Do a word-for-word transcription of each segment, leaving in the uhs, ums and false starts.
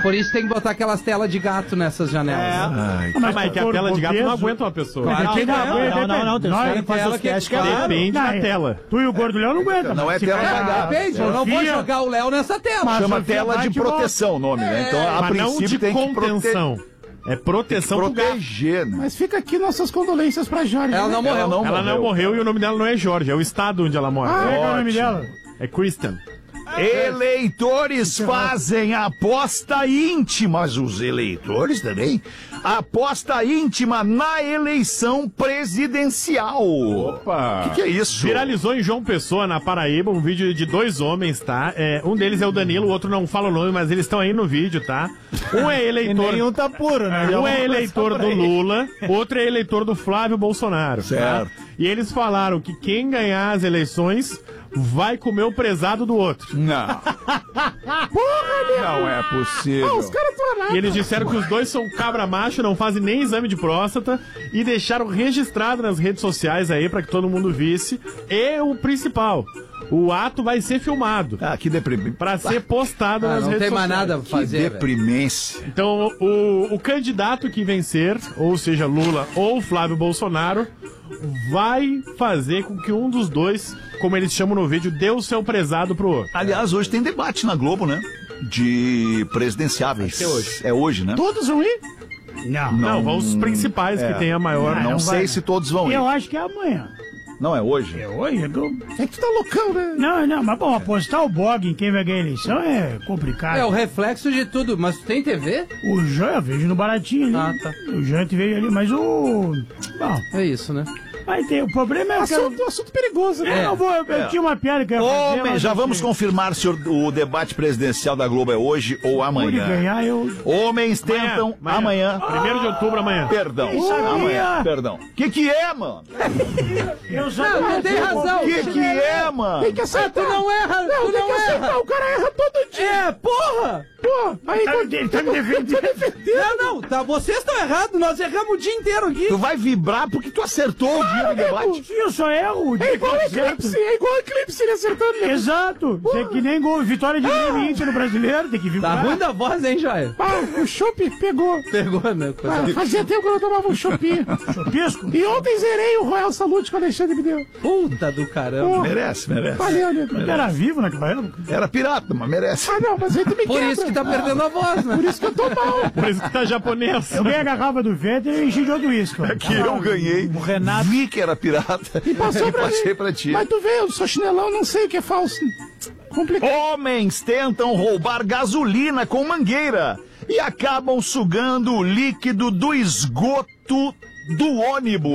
por isso tem que botar aquelas telas de gato nessas janelas. É. Ai, ah, mas, mas que a tela de gato não aguenta uma pessoa. Claro, não, não, não, não, tem não, tela que depende da tela. Tu e o gordo Léo não aguenta. Não é tela de gato. Depende, eu não vou jogar o Léo nessa tela. Chama tela de proteção o nome, né? Então, a princípio tem que contenção. É proteção pro proteger, né? Mas fica aqui nossas condolências pra Jorge. Ela não morreu. Ela não, ela não morreu e o nome dela não é Jorge, é o estado onde ela mora. Ah, é o nome dela? É Kristen. Eleitores fazem aposta íntima, mas os eleitores também, aposta íntima na eleição presidencial. Opa! O que, que é isso? Viralizou em João Pessoa, na Paraíba, um vídeo de dois homens, tá? É, um deles é o Danilo, o outro não fala o nome, mas eles estão aí no vídeo, tá? Um é eleitor... nenhum tá puro, né? Um é eleitor do Lula, outro é eleitor do Flávio Bolsonaro. Certo. Tá? E eles falaram que quem ganhar as eleições vai comer o prezado do outro. Não. Porra, meu! Não é possível. Ah, os caras estão E eles disseram que os dois são cabra macho, não fazem nem exame de próstata e deixaram registrado nas redes sociais aí pra que todo mundo visse. E o principal, o ato vai ser filmado. Ah, que deprimente. Pra ser postado ah, nas redes sociais. Não tem mais nada pra fazer. Que deprimência. Véio. Então, o, o candidato que vencer, ou seja, Lula ou Flávio Bolsonaro, vai fazer com que um dos dois, como eles chamam no vídeo, dê o seu prezado pro outro. Aliás, hoje tem debate na Globo, né? De presidenciáveis. É hoje. É hoje, né? Todos vão ir? Não, não, vão os principais é. que tem a maior. Não, não, não sei vai. se todos vão ir. Eu acho que é amanhã. Não, é hoje? É hoje? É, do... é que tu tá loucão, né? Não, não, mas bom, apostar o bog em quem vai ganhar a eleição é complicado. É o reflexo de tudo, mas tu tem T V? O Jean, eu vejo no baratinho ali. Ah, tá. O Jean te veio ali, mas o... Bom, é isso, né? Aí tem, o problema é... Assunto, quero... assunto perigoso, né? É, eu, vou, eu, eu é. tinha uma piada que eu ia fazer, Homem, já vamos sei. confirmar se o, o debate presidencial da Globo é hoje ou amanhã. Por ganhar, eu... Homens tentam amanhã. amanhã. Primeiro de outubro, amanhã. Perdão. Eu sabia. Amanhã. Perdão. O que que é, mano? Eu só não, não tem razão. O que que é, mano? Tem que acertar. Ah, tu não erra, não, tu tem não que erra. acertar. O cara erra todo dia. É, porra! Porra, aí tá, quando ele tá me defendendo. Não, não, tá, vocês estão errados, nós erramos o dia inteiro aqui. Tu vai vibrar porque tu acertou o dia do debate. Eu só erro. É igual Eclipse, é igual Eclipse, ele acertando. Exato. Tem que nem gol, vitória de Grêmio Inter no brasileiro, tem que vibrar. Tá ruim da voz, hein, Joia? Ah, o chopp pegou. Pegou, né? Ah, fazia tempo que eu não tomava um chopinho. Chopisco? E ontem zerei o Royal Salute que o Alexandre me deu. Puta do caramba. Porra. Merece, merece. Valeu, né? Ele era vivo naquela época? Era pirata, mas merece. Ah, não, mas aí tu me Por quebra. isso que tá perdendo a voz, né? Por isso que eu tô mal. Por isso que tá japonês. Eu ganhei a garrafa do Vettel e enchi de outro uísque. É que eu ganhei. O Renato. Vi que era pirata. E passou e pra passei mim. pra ti. Mas tu vê, eu sou chinelão, não sei o que é falso. Complicado. Homens tentam roubar gasolina com mangueira e acabam sugando o líquido do esgoto do ônibus.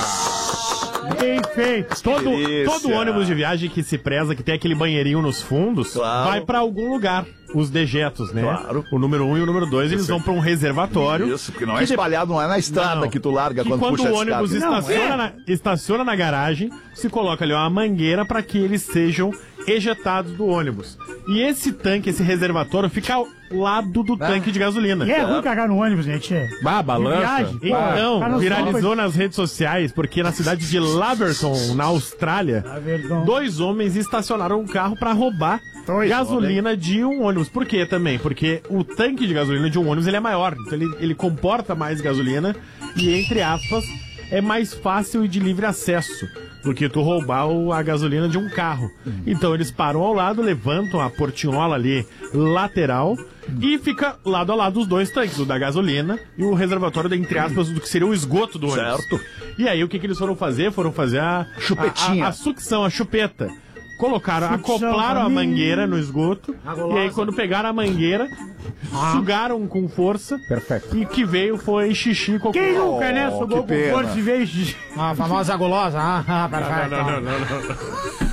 Ah, bem feito. Todo, todo ônibus de viagem que se preza, que tem aquele banheirinho nos fundos, claro. vai pra algum lugar. Os dejetos, né? Claro. O número um e o número dois, eles vão pra um reservatório. Isso, porque não é espalhado, não é na estrada não. que tu larga que quando, quando puxa o ônibus não, estaciona, é. na, estaciona na garagem, se coloca ali uma mangueira para que eles sejam ejetados do ônibus. E esse tanque, esse reservatório, fica ao lado do ah. tanque de gasolina. E é ruim cagar no ônibus, gente. Ah, balança. Então, ah, viralizou nas redes sociais, porque na cidade de Laverton, na Austrália, dois homens estacionaram um carro para roubar Dois gasolina homens. de um ônibus. Por quê também? Porque o tanque de gasolina de um ônibus ele é maior, então ele, ele comporta mais gasolina e, entre aspas, é mais fácil e de livre acesso do que tu roubar o, a gasolina de um carro. Uhum. Então eles param ao lado, levantam a portinhola ali lateral uhum. e fica lado a lado os dois tanques, o da gasolina e o reservatório, entre aspas, do que seria o esgoto do ônibus. Certo. E aí o que, que eles foram fazer? Foram fazer a chupetinha, a, a, a sucção, a chupeta. Colocaram, acoplaram a mangueira no esgoto. E aí, quando pegaram a mangueira, ah. sugaram com força. Perfeito. E que veio foi xixi com Quem nunca, né? Sugou com força e veio xixi. A famosa gulosa. Ah, perfeito. Não, não, não, não, não.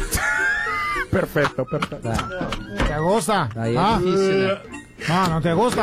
Perfeito, perfeito. Te gusta? Aí é ah? difícil, né? Ah, não te gusta?